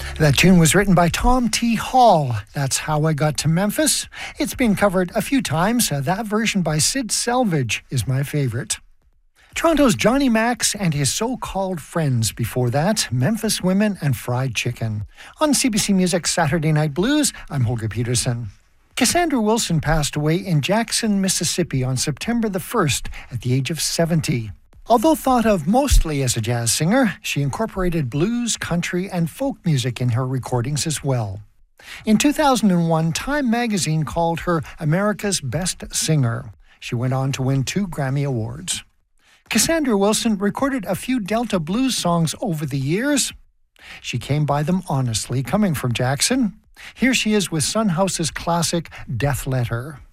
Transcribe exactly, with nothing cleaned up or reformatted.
That tune was written by Tom T. Hall. That's How I Got to Memphis. It's been covered a few times. Uh, that version by Sid Selvage is my favorite. Toronto's Johnny Max and his so-called friends before that, Memphis Women and Fried Chicken. On C B C Music's Saturday Night Blues, I'm Holger Peterson. Cassandra Wilson passed away in Jackson, Mississippi on September the first at the age of seventy. Although thought of mostly as a jazz singer, she incorporated blues, country, and folk music in her recordings as well. In two thousand one, Time magazine called her America's Best Singer. She went on to win two Grammy Awards. Cassandra Wilson recorded a few Delta blues songs over the years. She came by them honestly, coming from Jackson. Here she is with Son House's classic Death Letter.